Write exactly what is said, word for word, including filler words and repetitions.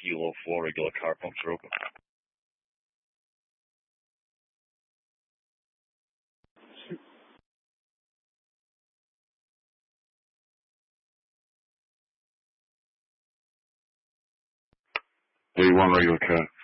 kilo four regular car pumps are open. What do you want regular car?